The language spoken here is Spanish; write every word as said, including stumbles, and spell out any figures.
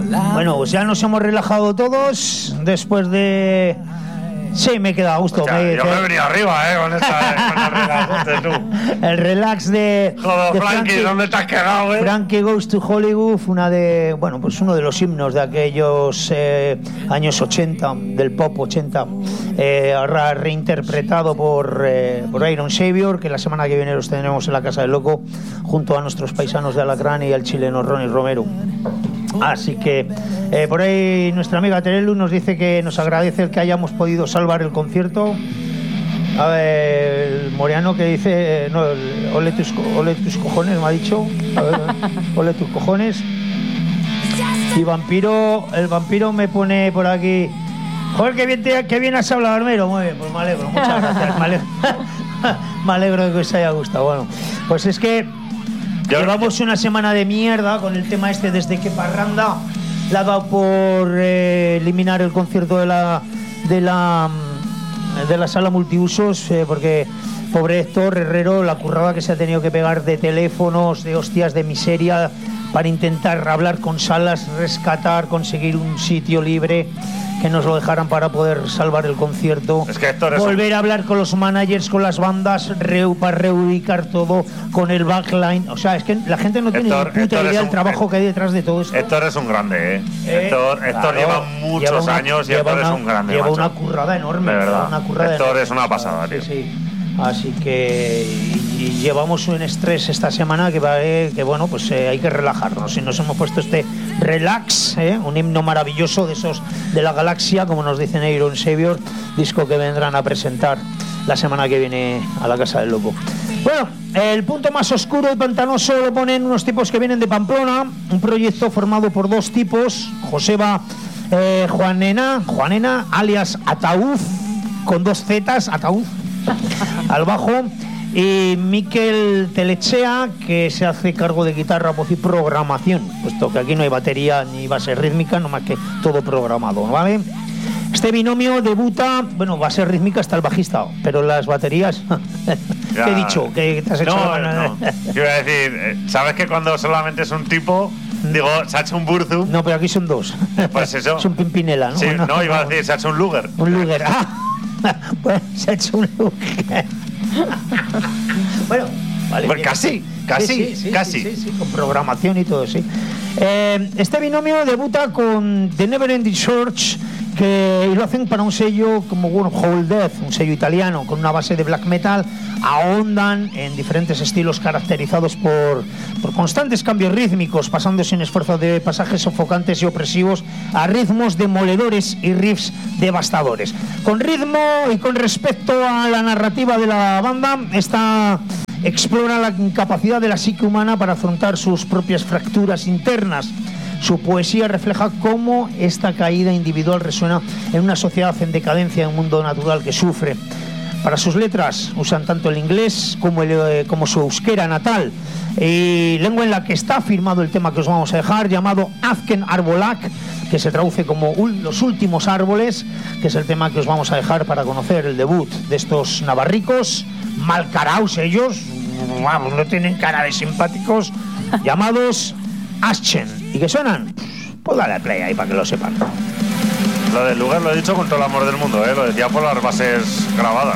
Bueno, pues ya nos hemos relajado todos después de... Sí, me he quedado a gusto. Hostia, me, yo te... me he venido arriba, ¿eh? Con, esta, con el relax, tú. El relax de... Joder, de Frankie, Frankie, ¿dónde te has quedado, eh? Frankie Goes to Hollywood, una de... Bueno, pues uno de los himnos de aquellos eh, años ochenta, del pop ochenta, eh, ahora reinterpretado por, eh, por Iron Savior, que la semana que viene los tendremos en la Casa del Loco, junto a nuestros paisanos de Alacrán y al chileno Ronnie Romero. Así que eh, por ahí nuestra amiga Terelu nos dice que nos agradece el que hayamos podido salvar el concierto. A ver, el Moriano que dice, eh, no, el, ole, tus, ole tus cojones, me ha dicho. A ver, ole tus cojones. Y Vampiro, el Vampiro me pone por aquí, joder, qué bien, te, qué bien has hablado, Armero. Muy bien, pues me alegro, muchas gracias. Me alegro, me alegro de que os haya gustado. Bueno, pues es que Yo, llevamos yo... una semana de mierda con el tema este desde que Parranda le ha dado por eh, eliminar el concierto de la de la de la sala multiusos, eh, porque pobre Héctor Herrero, la currada que se ha tenido que pegar de teléfonos, de hostias, de miseria, para intentar hablar con salas, rescatar, conseguir un sitio libre que nos lo dejaran para poder salvar el concierto. Es que Héctor es volver un... a hablar con los managers, con las bandas, reu, para reubicar todo, con el backline. O sea, es que la gente no tiene Héctor, ni puta Héctor idea del un... trabajo que hay detrás de todo esto. Héctor es un grande, ¿eh? eh Héctor, Héctor claro, lleva muchos lleva una, años y Héctor una, es un grande, Lleva macho. una currada enorme. De verdad. Una currada Héctor enorme. es una pasada, tío. Sí, sí. Así que y, y llevamos un estrés esta semana que, va, eh, que bueno, pues eh, hay que relajarnos. Y nos hemos puesto este relax, eh, un himno maravilloso de esos de la galaxia, como nos dicen Iron Savior, disco que vendrán a presentar la semana que viene a la Casa del Loco. Bueno, el punto más oscuro y pantanoso lo ponen unos tipos que vienen de Pamplona, un proyecto formado por dos tipos, Joseba eh, Juanena, Juanena, alias Ataúd, con dos zetas, Ataúd, al bajo, y Miquel Telechea, que se hace cargo de guitarra, voz y programación, puesto que aquí no hay batería ni base rítmica, nomás que todo programado, ¿vale? Este binomio debuta, bueno, va a ser rítmica hasta el bajista, pero las baterías, ¿qué he dicho? ¿Qué te has hecho? No, no, yo iba a decir, ¿sabes que cuando solamente es un tipo, digo, se ha hecho un Burzum? No, pero aquí son dos. Pues eso. Es un Pimpinela, ¿no? Sí, no, no, iba a decir, se ha hecho un Luger. Un Luger, ah. Pues se ha hecho un Luger. Bueno, vale. Pues casi, casi, sí, sí, sí, casi. Sí, sí, sí, con programación y todo, sí. Eh, este binomio debuta con The Neverending Church, que y lo hacen para un sello como Wormhole Death, un sello italiano con una base de black metal. Ahondan en diferentes estilos caracterizados por, por constantes cambios rítmicos, pasando sin esfuerzo de pasajes sofocantes y opresivos a ritmos demoledores y riffs devastadores. Con ritmo y con respecto a la narrativa de la banda, esta explora la incapacidad de la psique humana para afrontar sus propias fracturas internas. Su poesía refleja cómo esta caída individual resuena en una sociedad en decadencia, en un mundo natural que sufre. Para sus letras usan tanto el inglés como, el, eh, como su euskera natal, y lengua en la que está firmado el tema que os vamos a dejar, llamado Azken Arbolak, que se traduce como Los Últimos Árboles, que es el tema que os vamos a dejar para conocer el debut de estos navarricos, malcaraos ellos, vamos, no tienen cara de simpáticos, llamados Aschen, y que suenan, pues dale a play ahí para que lo sepan. Lo del lugar lo he dicho con todo el amor del mundo, ¿eh? Lo decía por las bases grabadas.